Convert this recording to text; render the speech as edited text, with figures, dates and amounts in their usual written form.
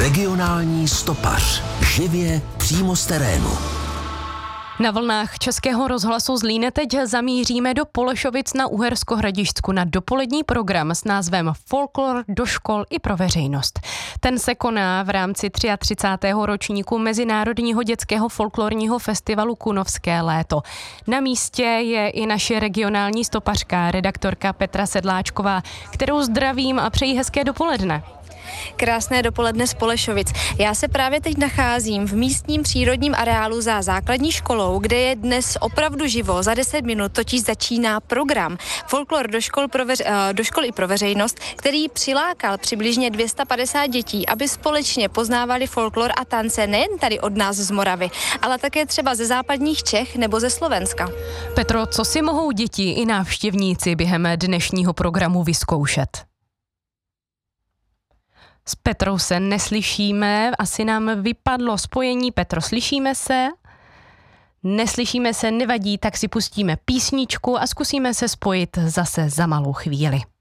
Regionální stopař. Živě přímo z terénu. Na vlnách Českého rozhlasu Zlín teď zamíříme do Polešovic na Uherskohradišťsku na dopolední program s názvem Folklor do škol i pro veřejnost. Ten se koná v rámci 33. ročníku Mezinárodního dětského folklorního festivalu Kunovské léto. Na místě je i naše regionální stopařka, redaktorka Petra Sedláčková, kterou zdravím a přeji hezké dopoledne. Krásné dopoledne z Polešovic. Já se právě teď nacházím v místním přírodním areálu za základní školou, kde je dnes opravdu živo. Za 10 minut totiž začíná program Folklor do škol i pro veřejnost, který přilákal přibližně 250 dětí, aby společně poznávali folklor a tance nejen tady od nás z Moravy, ale také třeba ze západních Čech nebo ze Slovenska. Petro, co si mohou děti i návštěvníci během dnešního programu vyzkoušet? S Petrou se neslyšíme, asi nám vypadlo spojení. Petro, slyšíme se? Neslyšíme se, nevadí, tak si pustíme písničku a zkusíme se spojit zase za malou chvíli.